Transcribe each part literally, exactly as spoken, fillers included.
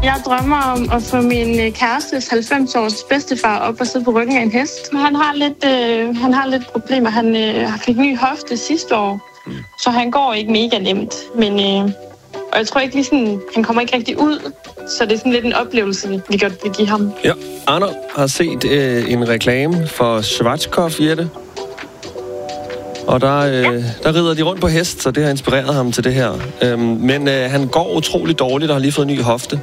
Jeg drømmer om at få min kærestes halvfems-års bedstefar op og sidde på ryggen af en hest. Han har lidt, øh, han har lidt problemer. Han øh, fik ny hofte sidste år, mm. så han går ikke mega nemt. Men, øh, og jeg tror ikke lige sådan, han kommer ikke rigtig ud, så det er sådan lidt en oplevelse, vi godt vil give ham. Ja, Arnold har set øh, en reklame for Schwarzkopf, Jette. Og der, øh, ja. der rider de rundt på hest, så det har inspireret ham til det her. Øhm, men øh, han går utrolig dårligt og har lige fået en ny hofte.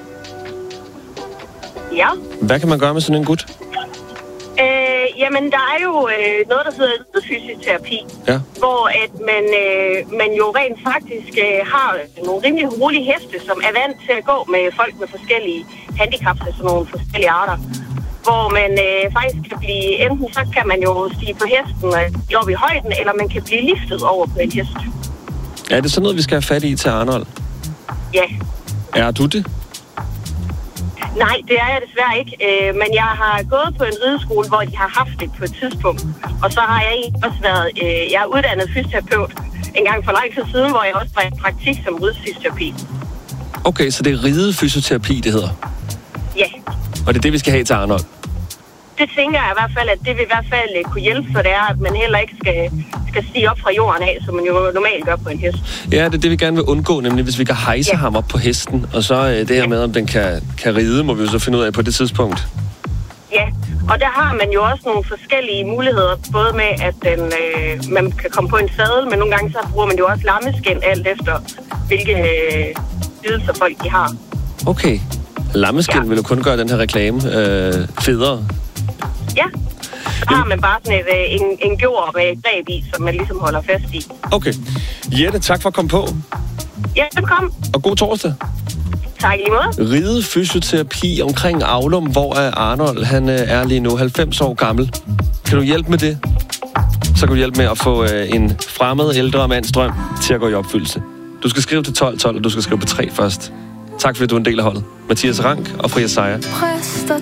Ja. Hvad kan man gøre med sådan en gut? Øh, jamen, der er jo øh, noget, der hedder fysioterapi, ja. hvor at man, øh, man jo rent faktisk øh, har nogle rimelig rolige heste, som er vant til at gå med folk med forskellige handicaps, altså nogle forskellige arter. Hvor man øh, faktisk kan blive, enten så kan man jo stige på hesten øh, op i højden, eller man kan blive liftet over på en hest. Ja, det er sådan noget, vi skal have fat i til Arnold? Ja. Er du det? Nej, det er jeg desværre ikke. Øh, men jeg har gået på en rideskole, hvor de har haft det på et tidspunkt. Og så har jeg også været, øh, jeg er uddannet fysioterapeut en gang for lang tid siden, hvor jeg også var i praktik som ridefysioterapi. Okay, så det er ridefysioterapi, det hedder? Ja. Og det er det, vi skal have til Arnold? Det tænker jeg i hvert fald, at det vil i hvert fald kunne hjælpe, for det er, at man heller ikke skal, skal stige op fra jorden af, som man jo normalt gør på en hest. Ja, det er det, vi gerne vil undgå, nemlig hvis vi kan hejse ja. ham op på hesten. Og så øh, det her ja. med, om den kan, kan ride, må vi jo så finde ud af på det tidspunkt. Ja, og der har man jo også nogle forskellige muligheder, både med, at den, øh, man kan komme på en sadel, men nogle gange så bruger man jo også lammeskin, alt efter hvilke øh, lidelser folk de har. Okay. Lammeskin ja. vil jo kun gøre den her reklame øh, federe. Ja, så har man bare sådan et, en, en gjord med et greb i, som man ligesom holder fast i. Okay. Jette, tak for at komme på. Ja, velkommen. Og god torsdag. Tak i lige måde. Ride fysioterapi omkring Aulum, hvor er Arnold, han er lige nu halvfems år gammel. Kan du hjælpe med det? Så kan du hjælpe med at få en fremmed ældre mands drøm til at gå i opfyldelse. Du skal skrive til tolv tolv, og du skal skrive på tre først. Tak fordi du er en del af holdet. Mathias Rank og Fria Sejer.